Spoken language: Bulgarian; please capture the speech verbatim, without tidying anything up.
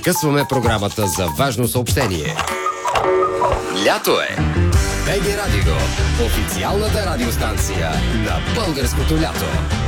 Прекъсваме програмата за важно съобщение. Лято е! БГ Радио, официалната радиостанция на българското лято.